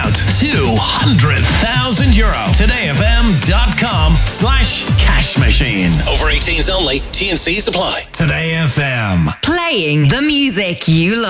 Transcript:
out €200,000. TodayFM.com/cash machine. Over 18s only. T&Cs apply. Today FM. Playing the music you love.